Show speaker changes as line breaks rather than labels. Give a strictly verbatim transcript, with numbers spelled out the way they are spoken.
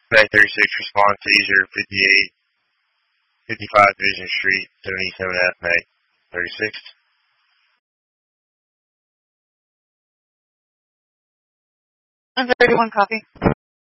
Mag thirty-six, respond to user fifty-eight, fifty-five Division Street, seventy-seven F, Mag thirty-six.
I'm thirty-one, copy.